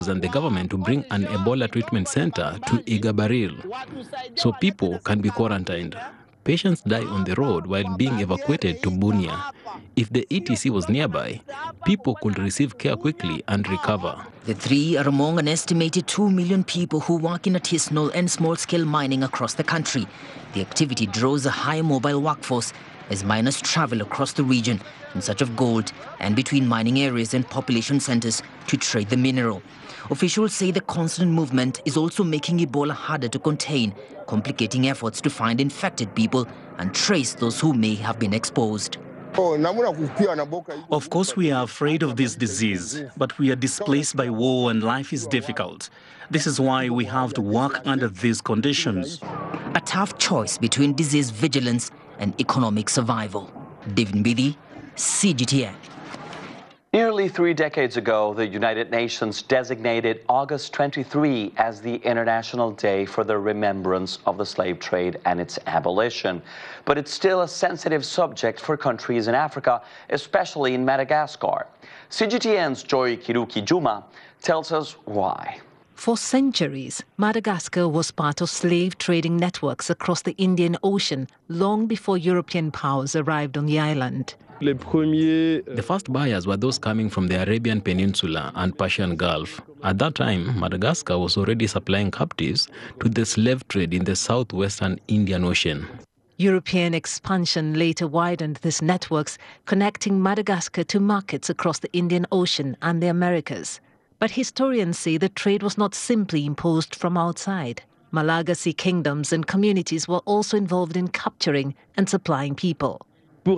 and the government to bring an Ebola treatment center to Igabaril so people can be quarantined. Patients die on the road while being evacuated to Bunia. If the ETC was nearby, people could receive care quickly and recover. The three are among an estimated 2 million people who work in artisanal and small-scale mining across the country. The activity draws a high mobile workforce as miners travel across the region in search of gold and between mining areas and population centers to trade the mineral. Officials say the constant movement is also making Ebola harder to contain, complicating efforts to find infected people and trace those who may have been exposed. Of course, we are afraid of this disease, but we are displaced by war and life is difficult. This is why we have to work under these conditions. A tough choice between disease vigilance and economic survival. David Mbidi, CGTN. Nearly 3 decades ago, the United Nations designated August 23 as the International Day for the remembrance of the slave trade and its abolition. But it's still a sensitive subject for countries in Africa, especially in Madagascar. CGTN's Joy Kiruki Juma tells us why. For centuries, Madagascar was part of slave trading networks across the Indian Ocean long before European powers arrived on the island. The first buyers were those coming from the Arabian Peninsula and Persian Gulf. At that time, Madagascar was already supplying captives to the slave trade in the southwestern Indian Ocean. European expansion later widened these networks, connecting Madagascar to markets across the Indian Ocean and the Americas. But historians say the trade was not simply imposed from outside. Malagasy kingdoms and communities were also involved in capturing and supplying people. To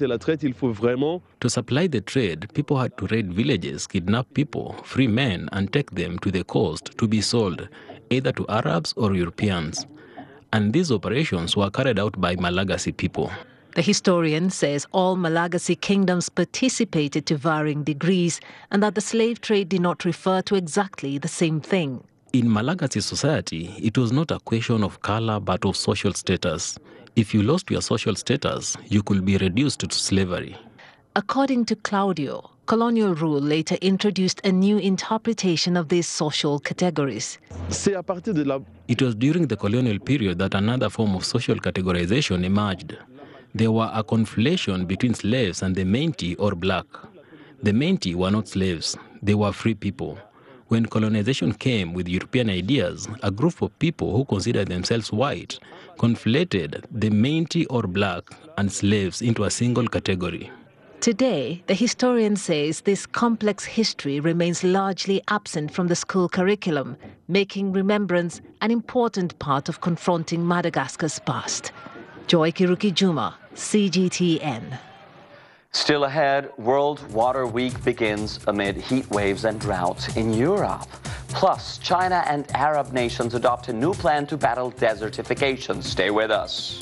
supply the trade, people had to raid villages, kidnap people, free men, and take them to the coast to be sold, either to Arabs or Europeans. And these operations were carried out by Malagasy people. The historian says all Malagasy kingdoms participated to varying degrees and that the slave trade did not refer to exactly the same thing. In Malagasy society, it was not a question of color but of social status. If you lost your social status, you could be reduced to slavery. According to Claudio, colonial rule later introduced a new interpretation of these social categories. It was during the colonial period that another form of social categorization emerged. There were a conflation between slaves and the Métis or black. The Métis were not slaves, they were free people. When colonization came with European ideas, a group of people who considered themselves white conflated the Métis or black and slaves into a single category. Today, the historian says this complex history remains largely absent from the school curriculum, making remembrance an important part of confronting Madagascar's past. Joy Kiruki Juma, CGTN. Still ahead, World Water Week begins amid heat waves and drought in Europe. Plus, China and Arab nations adopt a new plan to battle desertification. Stay with us.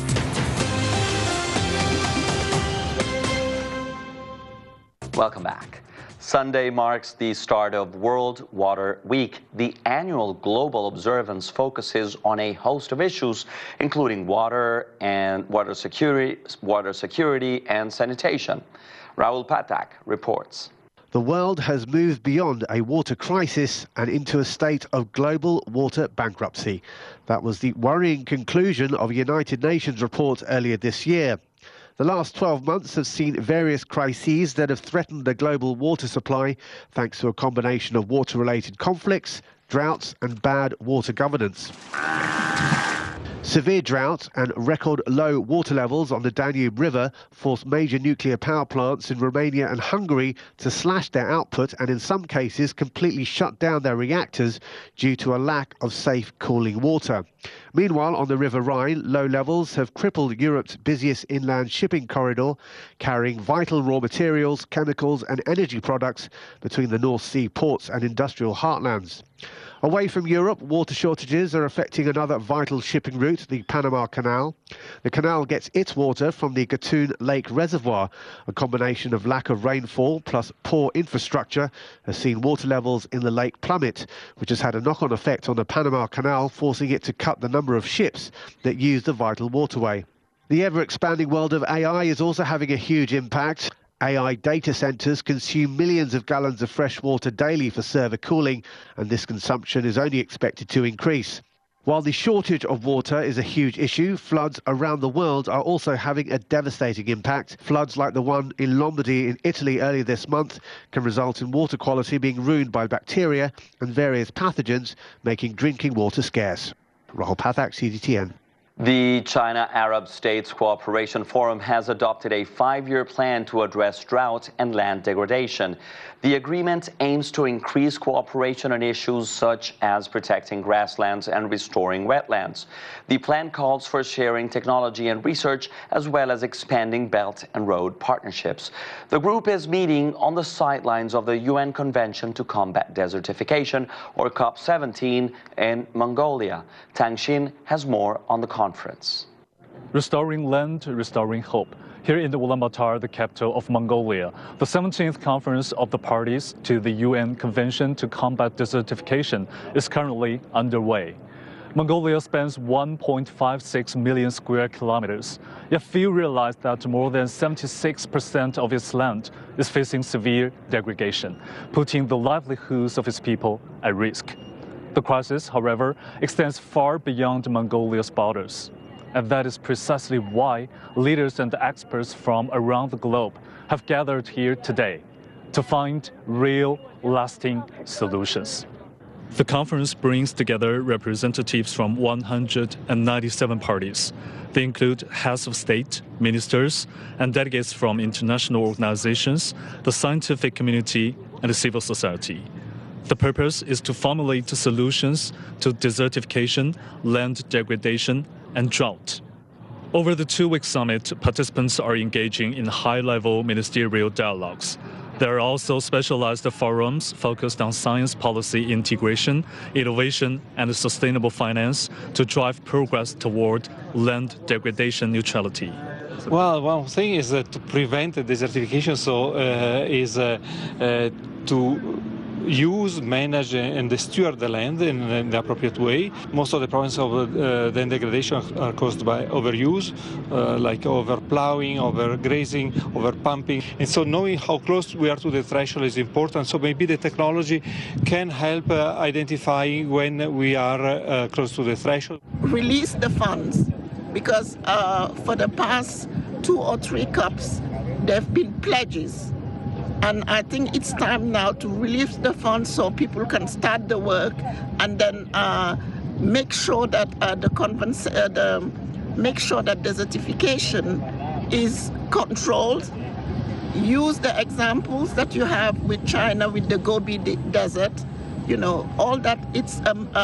Welcome back. Sunday marks the start of World Water Week. The annual global observance focuses on a host of issues, including water and water security and sanitation. Raul Patak reports. The world has moved beyond a water crisis and into a state of global water bankruptcy. That was the worrying conclusion of a United Nations report earlier this year. The last 12 months have seen various crises that have threatened the global water supply thanks to a combination of water-related conflicts, droughts and bad water governance. Severe drought and record low water levels on the Danube River forced major nuclear power plants in Romania and Hungary to slash their output and in some cases completely shut down their reactors due to a lack of safe cooling water. Meanwhile, on the River Rhine, low levels have crippled Europe's busiest inland shipping corridor, carrying vital raw materials, chemicals and energy products between the North Sea ports and industrial heartlands. Away from Europe, water shortages are affecting another vital shipping route, the Panama Canal. The canal gets its water from the Gatun Lake Reservoir. A combination of lack of rainfall plus poor infrastructure has seen water levels in the lake plummet, which has had a knock-on effect on the Panama Canal, forcing it to cut the number of ships that use the vital waterway. The ever-expanding world of AI is also having a huge impact. AI data centres consume millions of gallons of fresh water daily for server cooling, and this consumption is only expected to increase. While the shortage of water is a huge issue, floods around the world are also having a devastating impact. Floods like the one in Lombardy in Italy earlier this month can result in water quality being ruined by bacteria and various pathogens, making drinking water scarce. Rahul Pathak, CGTN. The China-Arab States Cooperation Forum has adopted a 5-year plan to address drought and land degradation. The agreement aims to increase cooperation on issues such as protecting grasslands and restoring wetlands. The plan calls for sharing technology and research, as well as expanding Belt and Road partnerships. The group is meeting on the sidelines of the UN Convention to Combat Desertification, or COP17, in Mongolia. Tang Xin has more on the conference. Restoring land, restoring hope. Here in Ulaanbaatar, the capital of Mongolia, the 17th conference of the parties to the UN Convention to Combat Desertification is currently underway. Mongolia spans 1.56 million square kilometers, yet few realize that more than 76% of its land is facing severe degradation, putting the livelihoods of its people at risk. The crisis, however, extends far beyond Mongolia's borders. And that is precisely why leaders and experts from around the globe have gathered here today to find real, lasting solutions. The conference brings together representatives from 197 parties. They include heads of state, ministers, and delegates from international organizations, the scientific community, and the civil society. The purpose is to formulate solutions to desertification, land degradation, and drought. Over the 2-week summit, participants are engaging in high-level ministerial dialogues. There are also specialized forums focused on science policy integration, innovation, and sustainable finance to drive progress toward land degradation neutrality. Well, one thing is to prevent desertification, to use, manage, and steward the land in the appropriate way. Most of the problems of land degradation are caused by overuse, like overplowing, overgrazing, overpumping. And so knowing how close we are to the threshold is important. So maybe the technology can help identifying when we are close to the threshold. Release the funds, because for the past 2 or 3 COPs, there have been pledges. And I think it's time now to release the funds so people can start the work, and then make sure that make sure that desertification is controlled. Use the examples that you have with China, with the Gobi Desert. You know, all that. It's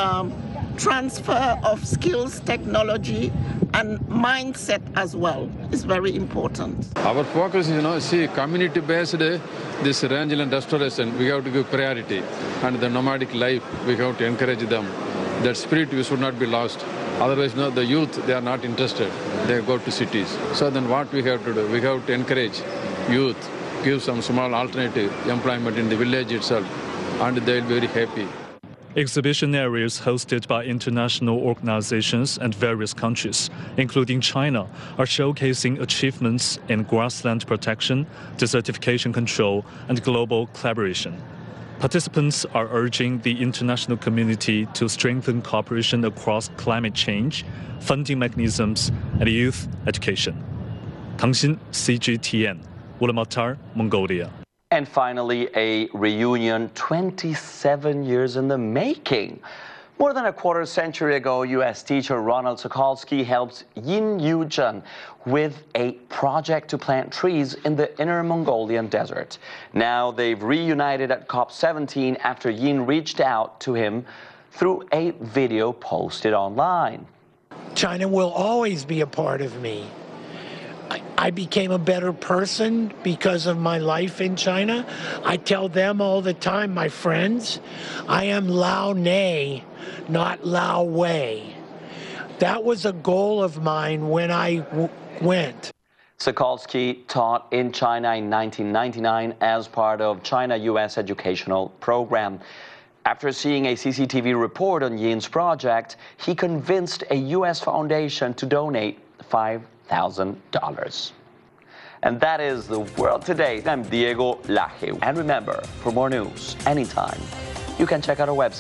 transfer of skills, technology, and mindset as well is very important. Our focus is, community-based, this rangeland restoration, we have to give priority. And the nomadic life, we have to encourage them. That spirit we should not be lost. Otherwise, the youth, they are not interested. They go to cities. So then what we have to do? We have to encourage youth, give some small alternative employment in the village itself, and they will be very happy. Exhibition areas hosted by international organizations and various countries, including China, are showcasing achievements in grassland protection, desertification control, and global collaboration. Participants are urging the international community to strengthen cooperation across climate change, funding mechanisms, and youth education. Tang Xin, CGTN, Ulaanbaatar, Mongolia. And finally, a reunion 27 years in the making. More than a quarter century ago, U.S. teacher Ronald Sokolsky helped Yin Yu-jun with a project to plant trees in the inner Mongolian desert. Now they've reunited at COP17 after Yin reached out to him through a video posted online. China will always be a part of me. I became a better person because of my life in China. I tell them all the time, my friends, I am Lao Nei, not Lao Wei. That was a goal of mine when I went. Sokolsky taught in China in 1999 as part of China-U.S. educational program. After seeing a CCTV report on Yin's project, he convinced a U.S. foundation to donate $5,000. And that is the World Today. I'm Diego Laje. And remember, for more news anytime, you can check out our website.